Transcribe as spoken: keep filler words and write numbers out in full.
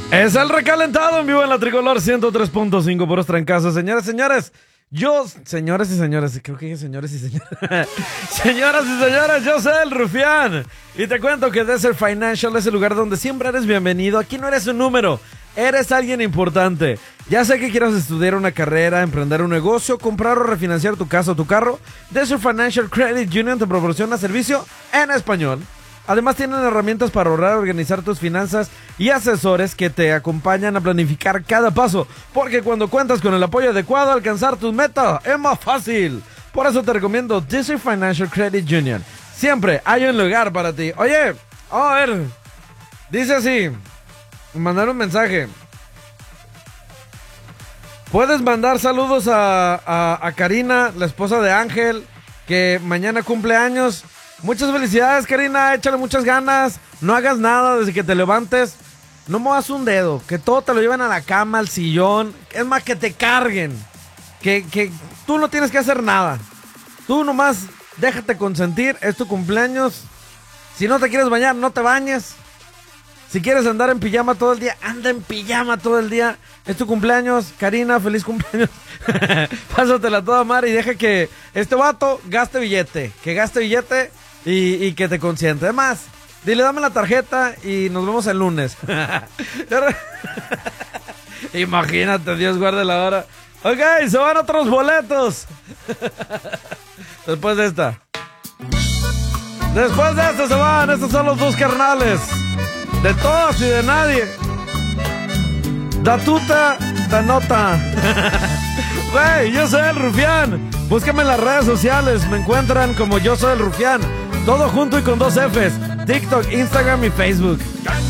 Es el recalentado en vivo en la Tricolor ciento tres punto cinco por nuestra en casa. Señoras, señores, yo, señores y señores, creo que dije señores y señores. Señoras y señores, yo soy el Rufián. Y te cuento que Desert Financial es el lugar donde siempre eres bienvenido. Aquí no eres un número, eres alguien importante. Ya sé que quieras estudiar una carrera, emprender un negocio, comprar o refinanciar tu casa o tu carro. Desert Financial Credit Union te proporciona servicio en español. Además tienen herramientas para ahorrar, organizar tus finanzas y asesores que te acompañan a planificar cada paso. Porque cuando cuentas con el apoyo adecuado, alcanzar tus metas es más fácil. Por eso te recomiendo Desert Financial Credit Union. Siempre hay un lugar para ti. Oye, a ver, dice así, mandar un mensaje. Puedes mandar saludos a, a, a Karina, la esposa de Ángel, que mañana cumple años. Muchas felicidades, Karina, échale muchas ganas. No hagas nada desde que te levantes. No muevas un dedo, que todo te lo lleven a la cama, al sillón. Es más, que te carguen. Que, que tú no tienes que hacer nada. Tú nomás déjate consentir, es tu cumpleaños. Si no te quieres bañar, no te bañes. Si quieres andar en pijama todo el día, anda en pijama todo el día. Es tu cumpleaños, Karina, feliz cumpleaños. Pásatela toda madre y deja que este vato gaste billete. Que gaste billete y, y que te consiente. Además, dile, dame la tarjeta y nos vemos el lunes. Imagínate, Dios guarde la hora. Ok, se van otros boletos. Después de esta. Después de esta se van. Estos son los dos carnales. De todos y de nadie. Da tuta, da nota. Güey, yo soy el Rufián. Búscame en las redes sociales. Me encuentran como Yo Soy el Rufián. Todo junto y con dos Fs. TikTok, Instagram y Facebook.